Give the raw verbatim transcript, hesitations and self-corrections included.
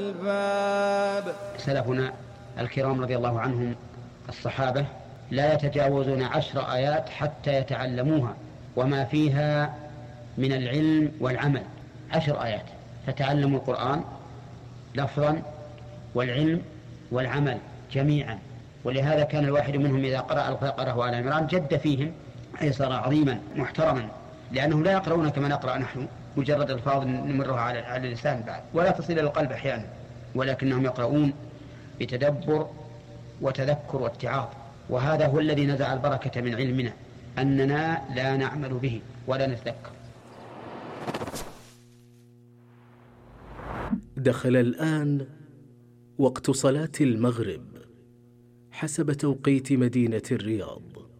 سلفنا الكرام رضي الله عنهم الصحابة لا يتجاوزون عشر آيات حتى يتعلموها وما فيها من العلم والعمل. عشر آيات فتعلموا القرآن لفظا والعلم والعمل جميعا. ولهذا كان الواحد منهم إذا قرأ البقرة وآل عمران جد فيهم أي صار عظيما محترما، لأنهم لا يقرؤون كما نقرأ نحن مجرد الفاظ نمرها على اللسان بعد ولا تصل إلى القلب أحيانا، ولكنهم يقرؤون بتدبر وتذكر واتعاظ. وهذا هو الذي نزع البركة من علمنا، أننا لا نعمل به ولا نتذكر. دخل الآن وقت صلاة المغرب حسب توقيت مدينة الرياض.